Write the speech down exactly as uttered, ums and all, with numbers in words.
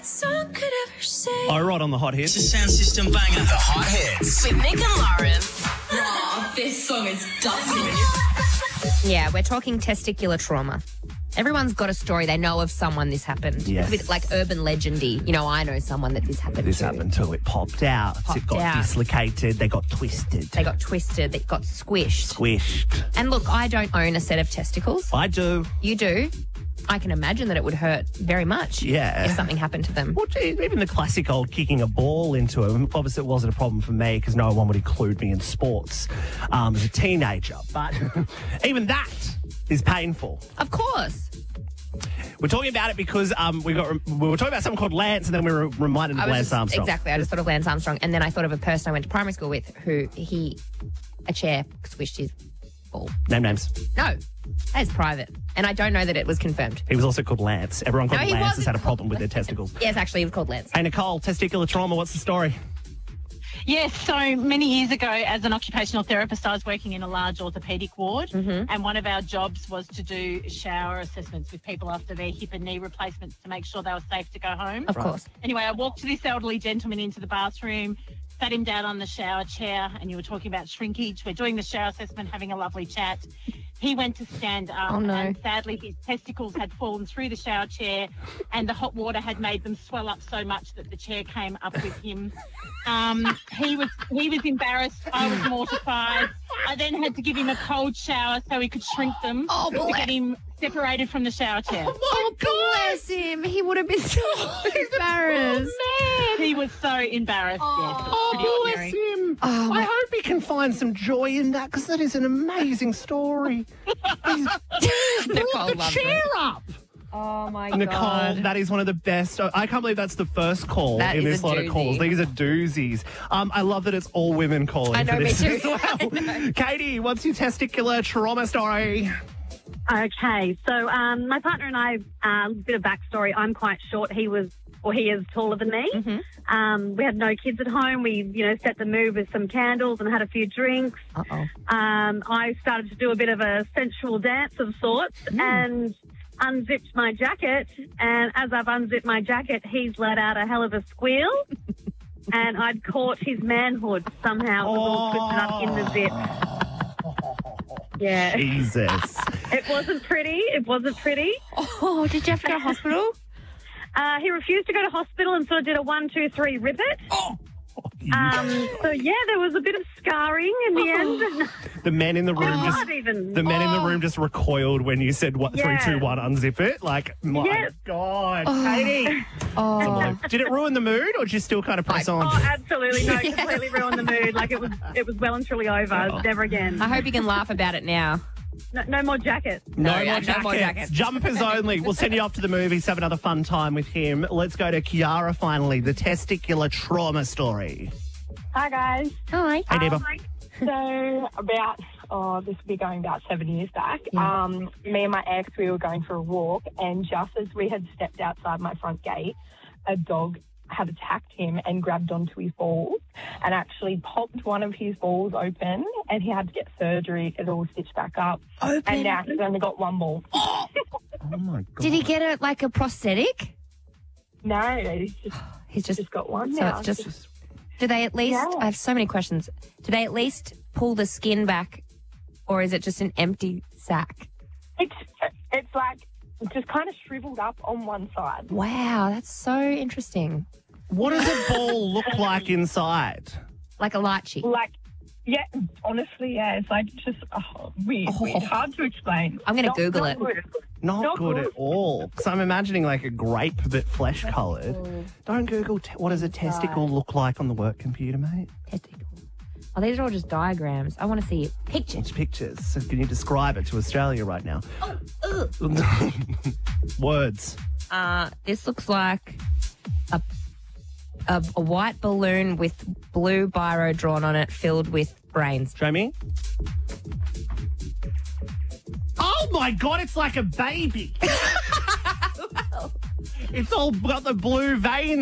Song could ever say. All right, on the hot hits. It's a sound system banger. The hot hits. With Nick and Lauren. Oh, this song is dusty. Yeah, we're talking testicular trauma. Everyone's got a story. They know of someone this happened. Yes. It's a bit like urban legendy. You know, I know someone that this happened This to. happened too. It popped out. Popped it got out. dislocated. They got twisted. They got twisted. They got squished. Squished. And look, I don't own a set of testicles. I do. You do. I can imagine that it would hurt very much Yeah. if something happened to them. Well, gee, even the classic old kicking a ball into him. Obviously, it wasn't a problem for me because no one would include me in sports um, as a teenager. But even that is painful. Of course. We're talking about it because um, we got we were talking about something called Lance, and then we were reminded I of was Lance just- Armstrong. Exactly. I just thought of Lance Armstrong. And then I thought of a person I went to primary school with who he, a chair squished his ball. Name names. No, that is private. And I don't know that it was confirmed. He was also called Lance. Everyone called No, he Lance has wasn't had a problem called with their testicles. Yes, actually, it was called Lance. Hey, Nicole, testicular trauma, what's the story? Yes, so many years ago, as an occupational therapist, I was working in a large orthopaedic ward, Mm-hmm. and one of our jobs was to do shower assessments with people after their hip and knee replacements to make sure they were safe to go home. Of course. Anyway, I walked this elderly gentleman into the bathroom, sat him down on the shower chair, and you were talking about shrinkage. We're doing the shower assessment, having a lovely chat. He went to stand up, Oh, no. and sadly his testicles had fallen through the shower chair, and the hot water had made them swell up so much that the chair came up with him. Um, he was he was embarrassed. I was mortified. I then had to give him a cold shower so he could shrink them Oh, to bless. get him separated from the shower chair. Oh, bless him. He would have been so embarrassed. He was so embarrassed. Yes, it was pretty Oh, bless ordinary. him. Oh, my- I hope he can find some joy in that because that is an amazing story. He's Nicole the loves chair it. up. Oh, my Nicole, God. that is one of the best. I can't believe that's the first call That in is this a lot of doozy. calls. These are doozies. Um, I love that it's all women calling I know, for me this too. as well. I know. Katie, what's your testicular trauma story? Okay, so um, my partner and I, a uh, bit of backstory. I'm quite short. He was, or he is taller than me. Mm-hmm. Um, we had no kids at home. We, you know, set the mood with some candles and had a few drinks. Uh-oh. Um, I started to do a bit of a sensual dance of sorts and unzipped my jacket. And as I've unzipped my jacket, he's let out a hell of a squeal. And I'd caught his manhood somehow. It was all twisted up in the zip. Yeah. Jesus. It wasn't pretty. It wasn't pretty. Oh, did you have to go to hospital? Uh, he refused to go to hospital and sort of did a one, two, three ribbit. Um, so, yeah, there was a bit of scarring in the end. The men in the room Not just even. the men in the room just recoiled when you said what Yeah. three, two, one, unzip it. Like, my Yes. God, Katie. Oh, Did it ruin the mood, or did you still kind of press on? Oh, absolutely. No, completely ruined the mood. Like, it was it was well and truly over. Never again. I hope you can laugh about it now. No, no more jackets. No, No, more yeah, no jackets. more jackets. Jumpers only. We'll send you off to the movies, have another fun time with him. Let's go to Kiara finally, the testicular trauma story. Hi guys. Hi. Hey, Deva. So about oh, this will be going about seven years back. Yeah. Um, me and my ex, we were going for a walk, and just as we had stepped outside my front gate, a dog had attacked him and grabbed onto his balls and actually popped one of his balls open, and he had to get surgery. It all stitched back up, Open. and now he's only got one ball. Oh my God. Did he get a like a prosthetic? No, he's just He's just. just got one So now. it's just. Do they at least? Yeah. I have so many questions. Do they at least pull the skin back, or is it just an empty sack? It's it's like just kind of shriveled up on one side. Wow, that's so interesting. What does a ball look like inside? Like a lychee. Like, yeah, honestly, yeah, it's like just oh, weird, Oh. weird, hard to explain. I'm going to Not- Google not it. good. Not, Not good, good. at all. Because I'm imagining like a grape but flesh coloured. Don't Google te- what does a testicle look like on the work computer, mate. Testicle. Oh, these are all just diagrams. I want to see pictures. It's pictures. So can you describe it to Australia right now? Words. Uh, this looks like a, a a white balloon with blue biro drawn on it, filled with brains. Show me. Oh my God, it's like a baby. It's all got the blue veins.